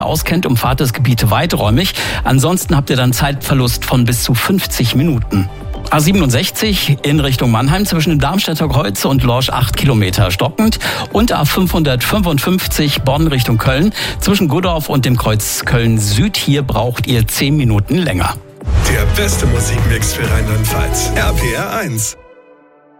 auskennt, umfahrt das Gebiet weiträumig. Ansonsten habt ihr dann Zeitverlust von bis zu 50 Minuten. A67 in Richtung Mannheim zwischen dem Darmstädter Kreuz und Lorsch 8 Kilometer stockend und A555 Bonn Richtung Köln zwischen Godorf und dem Kreuz Köln Süd. Hier braucht ihr 10 Minuten länger. Der beste Musikmix für Rheinland-Pfalz. RPR 1.